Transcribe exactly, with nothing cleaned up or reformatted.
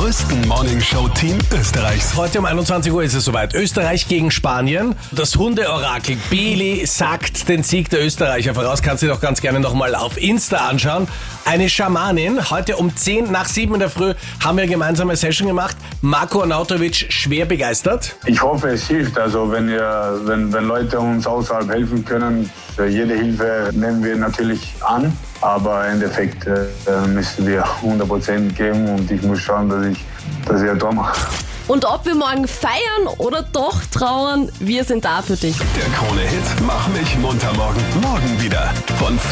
größten Morningshow-Team Österreichs. Heute um einundzwanzig Uhr ist es soweit. Österreich gegen Spanien. Das Hundeorakel Beli sagt den Sieg der Österreicher voraus. Kannst du dir doch ganz gerne nochmal auf Insta anschauen. Eine Schamanin. Heute um zehn nach sieben in der Früh haben wir eine gemeinsame Session gemacht. Marko Arnautovic schwer begeistert. Ich hoffe, es hilft. Also wenn, ihr, wenn, wenn Leute uns außerhalb helfen können, jede Hilfe nehmen wir natürlich an. Aber im Endeffekt äh, müssen wir hundert Prozent geben und ich muss schauen, dass ich das ja da mache. Und ob wir morgen feiern oder doch trauern, wir sind da für dich. Der Krone-Hit Mach mich munter morgen. Morgen wieder von